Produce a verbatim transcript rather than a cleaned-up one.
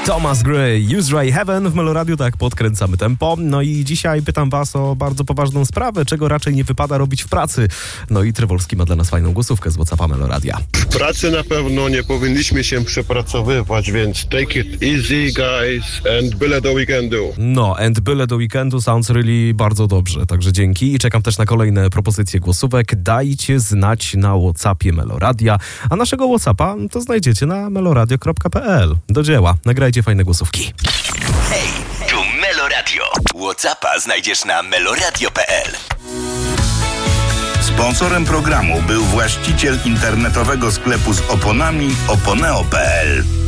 Thomas Gray, Use Ray Heaven w Meloradiu, tak podkręcamy tempo. No i dzisiaj pytam was o bardzo poważną sprawę, czego raczej nie wypada robić w pracy. No i Trywolski ma dla nas fajną głosówkę z WhatsAppa Meloradia. W pracy na pewno nie powinniśmy się przepracowywać, więc take it easy, guys, and byle do weekendu. No, and byle do weekendu sounds really bardzo dobrze, także dzięki. I czekam też na kolejne propozycje głosówek. Dajcie znać na WhatsAppie Meloradia, a naszego WhatsAppa to znajdziecie na meloradio kropka p l. Do dzieła, nagrajcie fajne głosówki. Hej, tu Meloradio. WhatsAppa znajdziesz na meloradio kropka p l. Sponsorem programu był właściciel internetowego sklepu z oponami oponeo kropka p l.